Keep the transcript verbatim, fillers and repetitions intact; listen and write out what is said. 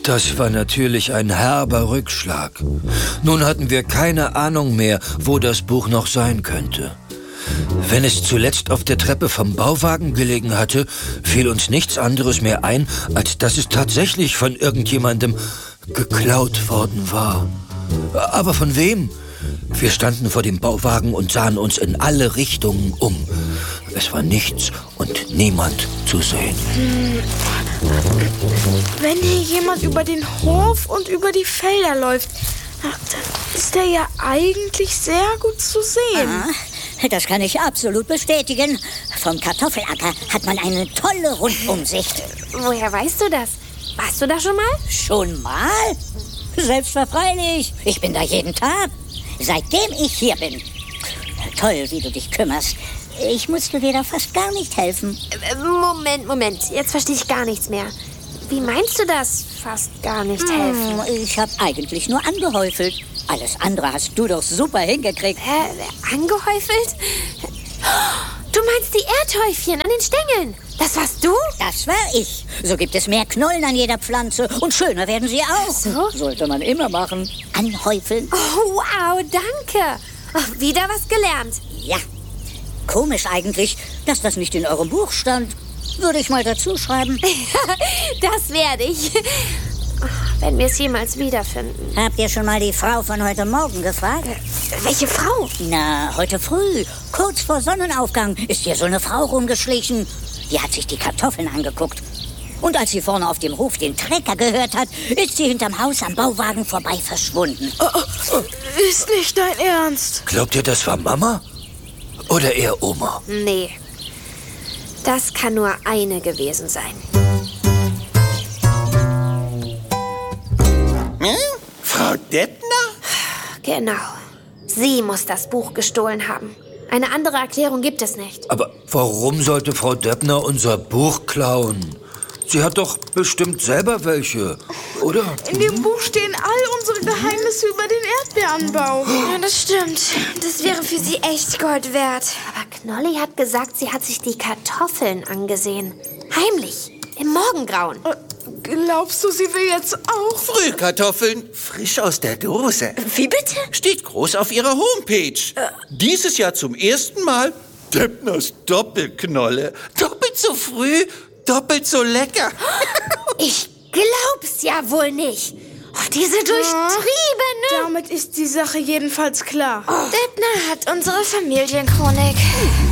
Das war natürlich ein herber Rückschlag. Nun hatten wir keine Ahnung mehr, wo das Buch noch sein könnte. Wenn es zuletzt auf der Treppe vom Bauwagen gelegen hatte, fiel uns nichts anderes mehr ein, als dass es tatsächlich von irgendjemandem geklaut worden war. Aber von wem? Wir standen vor dem Bauwagen und sahen uns in alle Richtungen um. Es war nichts und niemand zu sehen. Hm. Wenn hier jemand über den Hof und über die Felder läuft, dann ist er ja eigentlich sehr gut zu sehen. Ah. Das kann ich absolut bestätigen. Vom Kartoffelacker hat man eine tolle Rundumsicht. Woher weißt du das? Warst du da schon mal? Schon mal? Selbstverfreilich. Ich bin da jeden Tag. Seitdem ich hier bin. Toll, wie du dich kümmerst. Ich musste dir da fast gar nicht helfen. Moment, Moment. Jetzt verstehe ich gar nichts mehr. Wie meinst du das? Fast gar nicht helfen. Hm, ich habe eigentlich nur angehäufelt. Alles andere hast du doch super hingekriegt. Äh, angehäufelt? Du meinst die Erdhäufchen an den Stängeln? Das warst du? Das war ich. So gibt es mehr Knollen an jeder Pflanze und schöner werden sie auch. So? Sollte man immer machen. Anhäufeln. Oh, wow, danke. Oh, wieder was gelernt. Ja. Komisch eigentlich, dass das nicht in eurem Buch stand. Würde ich mal dazu schreiben. Das werde ich. Wenn wir es jemals wiederfinden. Habt ihr schon mal die Frau von heute Morgen gefragt? Äh, welche Frau? Na, heute früh, kurz vor Sonnenaufgang, ist hier so eine Frau rumgeschlichen. Die hat sich die Kartoffeln angeguckt. Und als sie vorne auf dem Hof den Trecker gehört hat, ist sie hinterm Haus am Bauwagen vorbei verschwunden. Oh, oh, oh. Ist nicht dein Ernst? Glaubt ihr, das war Mama? Oder eher Oma? Nee. Das kann nur eine gewesen sein. Hm? Frau Deppner? Genau. Sie muss das Buch gestohlen haben. Eine andere Erklärung gibt es nicht. Aber warum sollte Frau Deppner unser Buch klauen? Sie hat doch bestimmt selber welche, oder? In dem Buch stehen all unsere Geheimnisse über den Erdbeeranbau. Ja, das stimmt. Das wäre für sie echt Gold wert. Aber Knolli hat gesagt, sie hat sich die Kartoffeln angesehen. Heimlich. Im Morgengrauen. Äh, glaubst du, sie will jetzt auch? Frühkartoffeln, frisch aus der Dose. Wie bitte? Steht groß auf ihrer Homepage. Äh. Dieses Jahr zum ersten Mal Deppners Doppelknolle. Doppelt so früh, doppelt so lecker. Ich glaub's ja wohl nicht. Oh, diese Durchtriebene. Damit ist die Sache jedenfalls klar. Oh. Deppner hat unsere Familienchronik.